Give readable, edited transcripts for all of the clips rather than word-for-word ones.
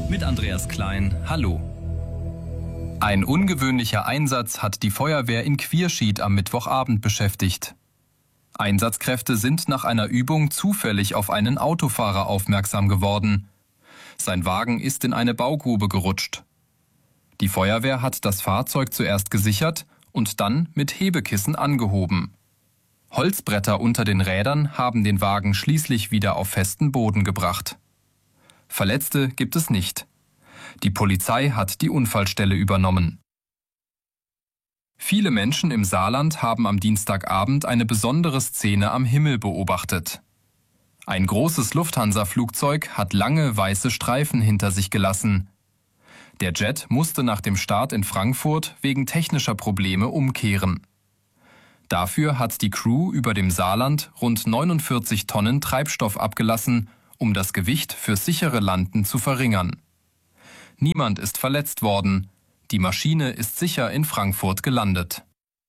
Mit Andreas Klein, hallo. Ein ungewöhnlicher Einsatz hat die Feuerwehr in Quierschied am Mittwochabend beschäftigt. Einsatzkräfte sind nach einer Übung zufällig auf einen Autofahrer aufmerksam geworden. Sein Wagen ist in eine Baugrube gerutscht. Die Feuerwehr hat das Fahrzeug zuerst gesichert und dann mit Hebekissen angehoben. Holzbretter unter den Rädern haben den Wagen schließlich wieder auf festen Boden gebracht. Verletzte gibt es nicht. Die Polizei hat die Unfallstelle übernommen. Viele Menschen im Saarland haben am Dienstagabend eine besondere Szene am Himmel beobachtet. Ein großes Lufthansa-Flugzeug hat lange weiße Streifen hinter sich gelassen. Der Jet musste nach dem Start in Frankfurt wegen technischer Probleme umkehren. Dafür hat die Crew über dem Saarland rund 49 Tonnen Treibstoff abgelassen, um das Gewicht fürs sichere Landen zu verringern. Niemand ist verletzt worden. Die Maschine ist sicher in Frankfurt gelandet.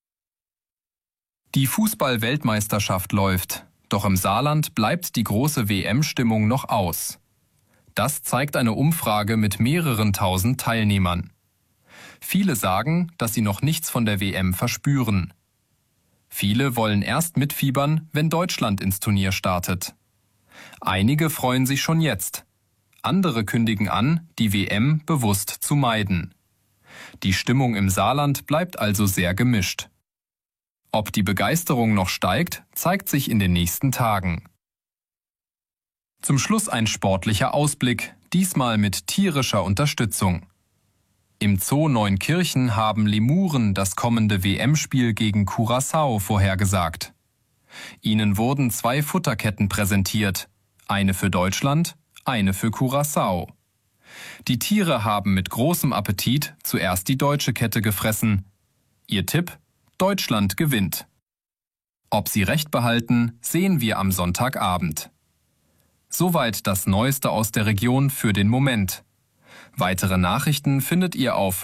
Die Fußball-Weltmeisterschaft läuft, doch im Saarland bleibt die große WM-Stimmung noch aus. Das zeigt eine Umfrage mit mehreren tausend Teilnehmern. Viele sagen, dass sie noch nichts von der WM verspüren. Viele wollen erst mitfiebern, wenn Deutschland ins Turnier startet. Einige freuen sich schon jetzt. Andere kündigen an, die WM bewusst zu meiden. Die Stimmung im Saarland bleibt also sehr gemischt. Ob die Begeisterung noch steigt, zeigt sich in den nächsten Tagen. Zum Schluss ein sportlicher Ausblick, diesmal mit tierischer Unterstützung. Im Zoo Neunkirchen haben Lemuren das kommende WM-Spiel gegen Curaçao vorhergesagt. Ihnen wurden 2 Futterketten präsentiert, eine für Deutschland, eine für Curaçao. Die Tiere haben mit großem Appetit zuerst die deutsche Kette gefressen. Ihr Tipp: Deutschland gewinnt. Ob sie recht behalten, sehen wir am Sonntagabend. Soweit das Neueste aus der Region für den Moment. Weitere Nachrichten findet ihr auf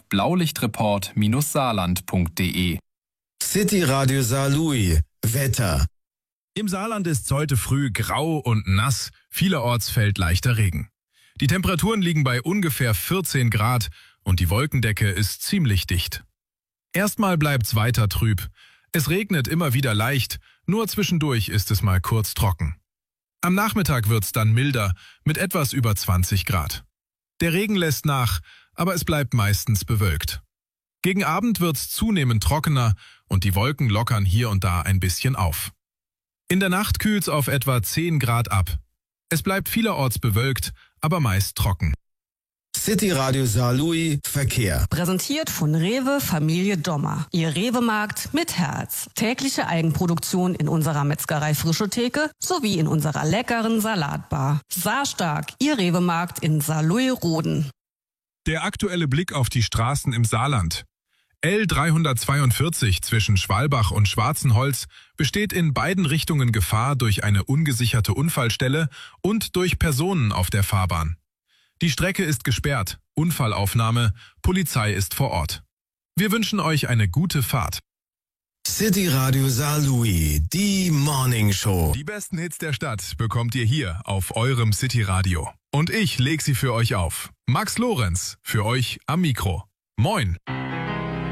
blaulichtreport-saarland.de. City Radio Saarlouis. Wetter. Im Saarland ist es heute früh grau und nass, vielerorts fällt leichter Regen. Die Temperaturen liegen bei ungefähr 14 Grad und die Wolkendecke ist ziemlich dicht. Erstmal bleibt's weiter trüb. Es regnet immer wieder leicht, nur zwischendurch ist es mal kurz trocken. Am Nachmittag wird's dann milder, mit etwas über 20 Grad. Der Regen lässt nach, aber es bleibt meistens bewölkt. Gegen Abend wird's zunehmend trockener und die Wolken lockern hier und da ein bisschen auf. In der Nacht kühlt's auf etwa 10 Grad ab. Es bleibt vielerorts bewölkt, aber meist trocken. City Radio Saarlouis Verkehr. Präsentiert von Rewe Familie Dommer. Ihr Rewe-Markt mit Herz. Tägliche Eigenproduktion in unserer Metzgerei Frische Theke sowie in unserer leckeren Salatbar. Saarstark, Ihr Rewe-Markt in Saarlouis-Roden. Der aktuelle Blick auf die Straßen im Saarland. L342 zwischen Schwalbach und Schwarzenholz besteht in beiden Richtungen Gefahr durch eine ungesicherte Unfallstelle und durch Personen auf der Fahrbahn. Die Strecke ist gesperrt, Unfallaufnahme, Polizei ist vor Ort. Wir wünschen euch eine gute Fahrt. City Radio Saarlouis, die Morning Show. Die besten Hits der Stadt bekommt ihr hier auf eurem City Radio. Und ich leg sie für euch auf. Max Lorenz, für euch am Mikro. Moin!